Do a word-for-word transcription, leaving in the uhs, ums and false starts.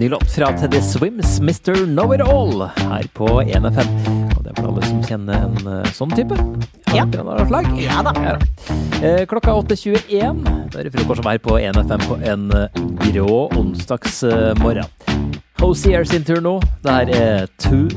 Ny låt fra Teddy Swims, mister Know-It-All, her på en F M. Og det er for alle som kjenner en uh, sånn type. Ja. Slag. Ja da. Ja, da. Eh, klokka åtte tjueen, da er det frokost som er på en F M på en uh, grå onsdags uh, morgen. Hosier sin tur nå. Det her er Two